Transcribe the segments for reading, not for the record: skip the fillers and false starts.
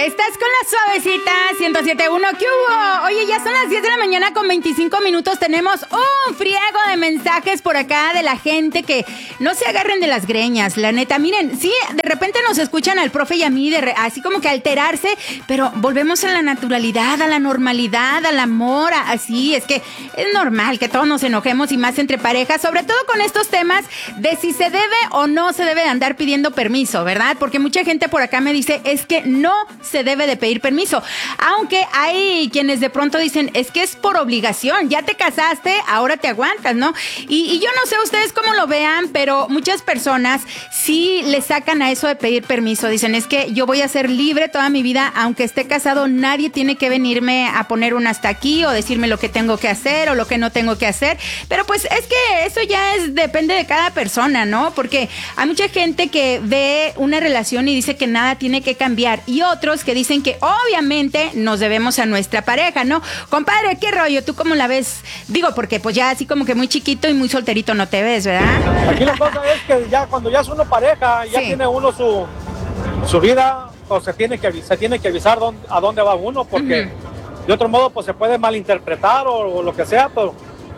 Estás con la suavecita 107.1. ¿Qué hubo? Oye, ya son las 10 de la mañana con 25 minutos. Tenemos un friego de mensajes por acá de la gente que no se agarren de las greñas, la neta. Miren, sí, de repente nos escuchan al profe y a mí así como que alterarse, pero volvemos a la naturalidad, a la normalidad, al amor, así. Es que es normal que todos nos enojemos y más entre parejas, sobre todo con estos temas de si se debe o no se debe andar pidiendo permiso, ¿verdad? Porque mucha gente por acá me dice, es que no se debe de pedir permiso. Aunque hay quienes de pronto dicen, es que es por obligación, ya te casaste, ahora te aguantas, ¿no? Y yo no sé ustedes cómo lo vean, pero muchas personas sí le sacan a eso de pedir permiso. Dicen, es que yo voy a ser libre toda mi vida, aunque esté casado, nadie tiene que venirme a poner un hasta aquí o decirme lo que tengo que hacer o lo que no tengo que hacer. Pero pues es que eso ya depende de cada persona, ¿no? Porque hay mucha gente que ve una relación y dice que nada tiene que cambiar, y otros que dicen que obviamente nos debemos a nuestra pareja, ¿no? Compadre, ¿qué rollo? ¿Tú cómo la ves? Digo, porque pues ya así como que muy chiquito y muy solterito no te ves, ¿verdad? Aquí la cosa es que ya cuando ya es uno pareja, ya tiene uno su vida, o se tiene que avisar a dónde va uno, porque de otro modo pues se puede malinterpretar o lo que sea, pero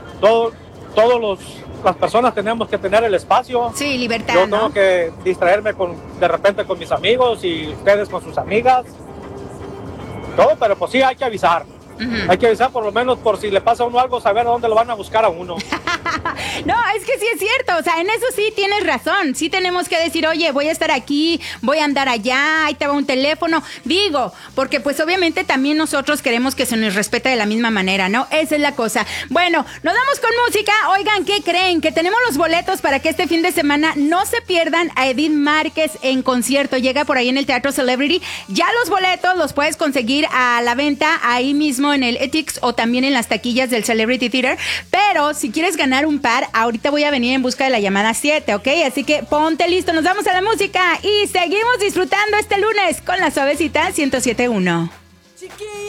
las personas tenemos que tener el espacio. Sí, libertad, Yo ¿no? tengo que distraerme de repente con mis amigos y ustedes con sus amigas. Todo, pero pues sí hay que avisar. Hay que avisar por lo menos por si le pasa a uno algo, saber a dónde lo van a buscar a uno. No, es que sí es cierto, o sea, en eso sí tienes razón. Sí tenemos que decir, oye, voy a estar aquí, voy a andar allá, ahí te va un teléfono. Digo, porque pues obviamente también nosotros queremos que se nos respete de la misma manera, ¿no? Esa es la cosa. Bueno, nos vamos con música. Oigan, ¿qué creen? Que tenemos los boletos para que este fin de semana no se pierdan a Edith Márquez en concierto. Llega por ahí en el Teatro Celebrity. Ya los boletos los puedes conseguir a la venta ahí mismo en el Etix o también en las taquillas del Celebrity Theater. Pero si quieres ganar un par, ahorita voy a venir en busca de la llamada 7, ¿ok? Así que ponte listo, nos vamos a la música y seguimos disfrutando este lunes con la suavecita 107.1. Chiquilla.